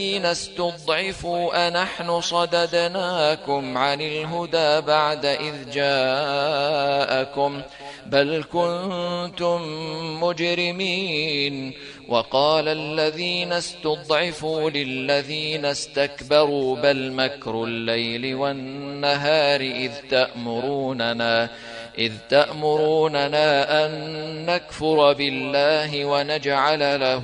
الذين استضعفوا أنحن صددناكم عن الهدى بعد إذ جاءكم بل كنتم مجرمين. وقال الذين استضعفوا للذين استكبروا بل مكر الليل والنهار إذ تأمروننا أن نكفر بالله ونجعل له